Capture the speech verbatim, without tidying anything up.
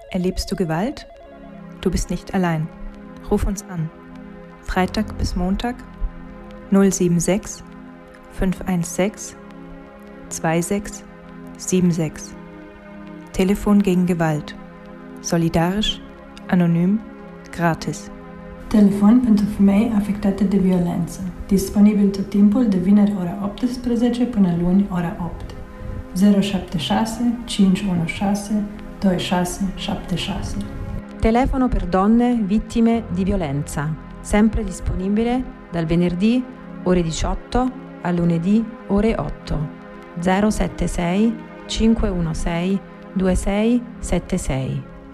Erlebst du Gewalt? Du bist nicht allein. Ruf uns an. Freitag bis Montag null sieben sechs fünf eins sechs zwei sechs sieben sechs. Telefon gegen Gewalt. Solidarisch, anonym, gratis. Telefon pentru femei afectate de violență. Disponibil tot timpul de vineri ora optsprezece până luni ora opt. zero șapte șase cinci unu șase doi șase șapte șase. Telefono per donne vittime di violenza, sempre disponibile dal venerdì ore diciotto al lunedì ore otto. zero sette sei cinque uno sei due sei sette sei.